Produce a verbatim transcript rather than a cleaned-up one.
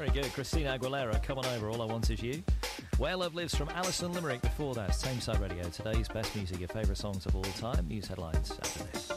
Very good. Christina Aguilera, Come On Over, All I Want Is You. Where Love Lives from Alison Limerick before that. Tameside Radio. Today's best music, your favourite songs of all time. News headlines after this.